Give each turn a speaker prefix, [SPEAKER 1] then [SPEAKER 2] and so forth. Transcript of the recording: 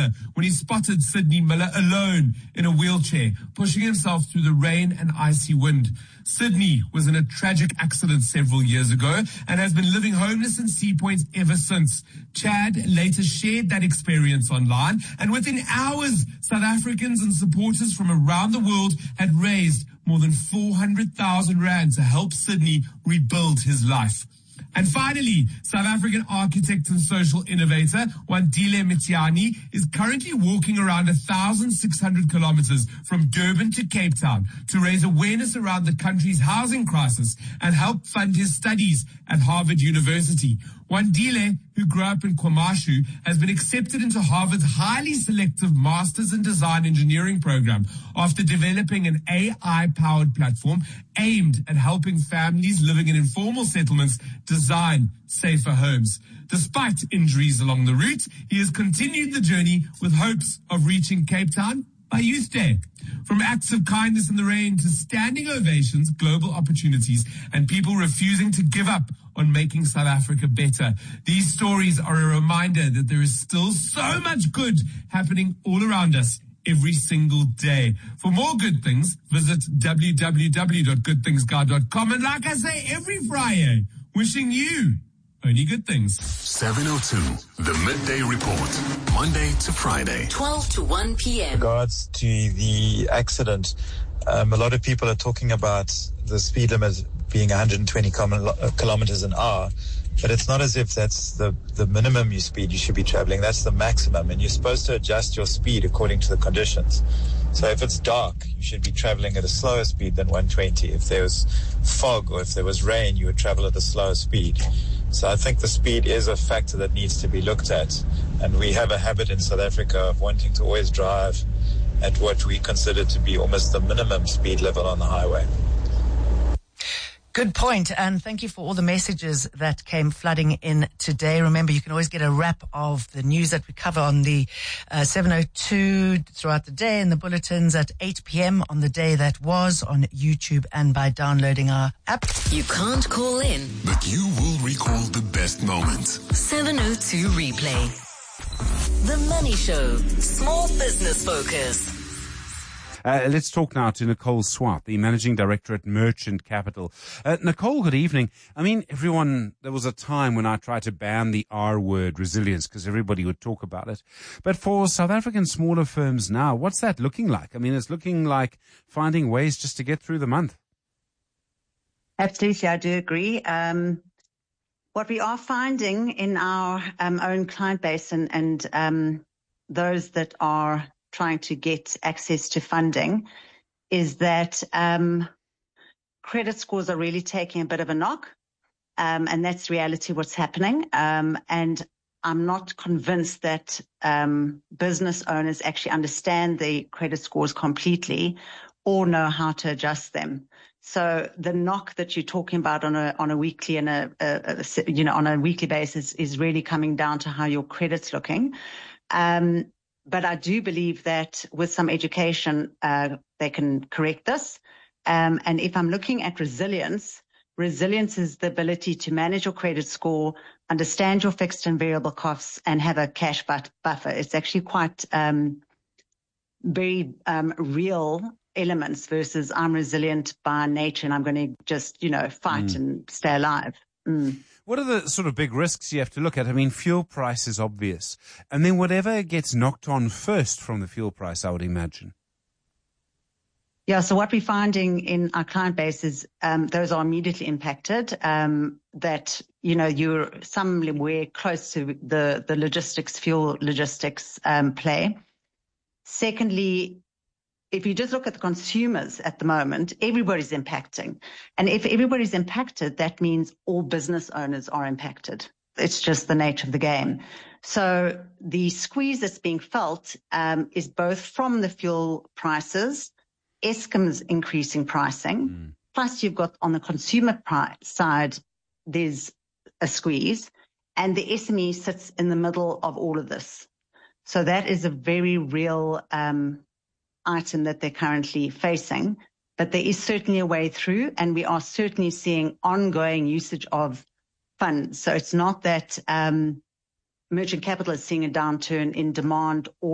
[SPEAKER 1] shoulder when he spotted Sydney Miller alone in a wheelchair, pushing himself through the rain and icy wind. Sydney was in a tragic accident several years ago and has been living homeless in Sea Point ever since. Chad later shared that experience online, and within hours, South Africans and supporters from around the world had raised more than 400,000 rand to help Sydney rebuild his life. And finally, South African architect and social innovator Wandile Mitiani is currently walking around 1,600 kilometers from Durban to Cape Town to raise awareness around the country's housing crisis and help fund his studies at Harvard University. Wandile, who grew up in KwaMashu, has been accepted into Harvard's highly selective Masters in Design Engineering program after developing an AI-powered platform aimed at helping families living in informal settlements design safer homes. Despite injuries along the route, he has continued the journey with hopes of reaching Cape Town by Youth Day. From acts of kindness in the rain to standing ovations, global opportunities, and people refusing to give up on making South Africa better. These stories are a reminder that there is still so much good happening all around us every single day. For more good things, visit www.goodthingsguide.com. And like I say every Friday, wishing you only good things.
[SPEAKER 2] 7:02, the Midday Report, Monday to Friday.
[SPEAKER 3] 12 to 1 p.m.
[SPEAKER 4] In regards to the accident, a lot of people are talking about the speed limit being 120 kilometers an hour, but it's not as if that's the minimum speed you should be traveling. That's the maximum, and you're supposed to adjust your speed according to the conditions. So if it's dark, you should be traveling at a slower speed than 120. If there was fog or if there was rain, you would travel at a slower speed. So I think the speed is a factor that needs to be looked at, and we have a habit in South Africa of wanting to always drive at what we consider to be almost the minimum speed level on the highway.
[SPEAKER 5] Good point, and thank you for all the messages that came flooding in today. Remember, you can always get a wrap of the news that we cover on the 702 throughout the day, and the bulletins at 8 p.m. on the day that was on YouTube and by downloading our app.
[SPEAKER 3] You can't call in,
[SPEAKER 2] but you will recall the best moments.
[SPEAKER 3] 702 replay. The Money Show, small business focus.
[SPEAKER 6] Let's talk now to Nicole Swart, the Managing Director at Merchant Capital. Nicole, good evening. I mean, there was a time when I tried to ban the R word, resilience, because everybody would talk about it. But for South African smaller firms now, what's that looking like? I mean, it's looking like finding ways just to get through the month.
[SPEAKER 7] Absolutely, I do agree. What we are finding in our own client base and those that are trying to get access to funding is that credit scores are really taking a bit of a knock, and that's reality what's happening. And I'm not convinced that business owners actually understand the credit scores completely or know how to adjust them. So the knock that you're talking about on a weekly and on a weekly basis is really coming down to how your credit's looking. But I do believe that with some education, they can correct this. And if I'm looking at resilience is the ability to manage your credit score, understand your fixed and variable costs, and have a cash buffer. It's actually quite very real elements versus I'm resilient by nature and I'm going to just, fight and stay alive.
[SPEAKER 6] What are the sort of big risks you have to look at? I mean, fuel price is obvious. And then whatever gets knocked on first from the fuel price, I would imagine.
[SPEAKER 7] Yeah, so what we're finding in our client base is those are immediately impacted, that, you're somewhere close to the logistics, fuel logistics play. Secondly, if you just look at the consumers at the moment, everybody's impacting. And if everybody's impacted, that means all business owners are impacted. It's just the nature of the game. So the squeeze that's being felt is both from the fuel prices, Eskom's increasing pricing, plus you've got on the consumer side, there's a squeeze, and the SME sits in the middle of all of this. So that is a very real item that they're currently facing, but there is certainly a way through, and we are certainly seeing ongoing usage of funds. So it's not that Merchant Capital is seeing a downturn in demand or